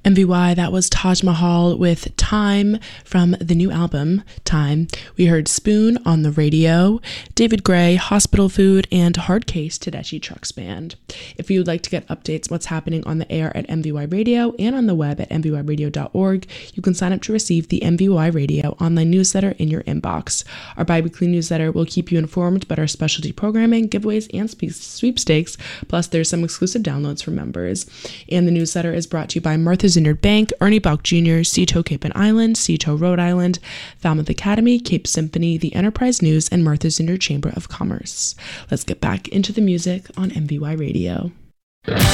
MVY, that was Taj Mahal with Time from the new album, Time. We heard Spoon on the radio, David Gray, Hospital Food, and Hard Case, Tedeschi Trucks Band. If you would like to get updates what's happening on the air at MVY Radio and on the web at mvyradio.org, you can sign up to receive the MVY Radio online newsletter in your inbox. Our bi-weekly newsletter will keep you informed about our specialty programming, giveaways, and sweepstakes, plus there's some exclusive downloads for members. And the newsletter is brought to you by Martha's Vineyard Bank, Ernie Bauch Jr., Seatoe Cape and Island, Seatoe, Rhode Island, Falmouth Academy, Cape Symphony, the Enterprise News, and Martha's Vineyard Chamber of Commerce. Let's get back into the music on MVY Radio.